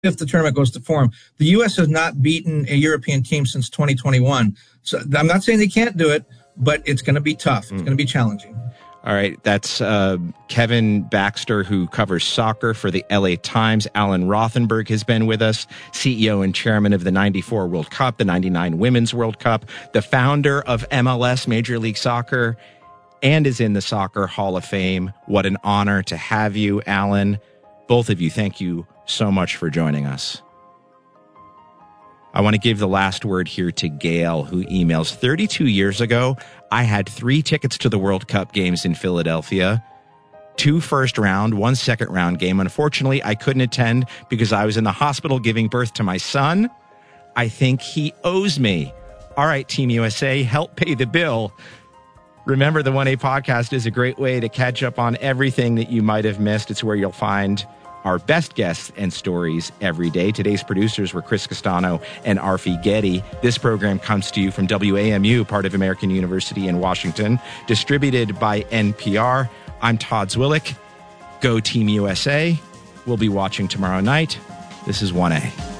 if the tournament goes to form. The U.S. has not beaten a European team since 2021. So I'm not saying they can't do it, but it's going to be tough. It's going to be challenging. All right. That's Kevin Baxter, who covers soccer for the LA Times. Alan Rothenberg has been with us, CEO and chairman of the 94 World Cup, the 99 Women's World Cup, the founder of MLS, Major League Soccer, and is in the Soccer Hall of Fame. What an honor to have you, Alan. Both of you, thank you so much for joining us. I want to give the last word here to Gail, who emails, 32 years ago, I had 3 tickets to the World Cup games in Philadelphia, 2 first round, 1 second round game. Unfortunately, I couldn't attend because I was in the hospital giving birth to my son. I think he owes me. All right, Team USA, help pay the bill. Remember, the 1A podcast is a great way to catch up on everything that you might have missed. It's where you'll find our best guests and stories every day. Today's producers were Chris Castano and Arfi Getty. This program comes to you from WAMU, part of American University in Washington, distributed by NPR. I'm Todd Zwillich. Go Team USA. We'll be watching tomorrow night. This is 1A.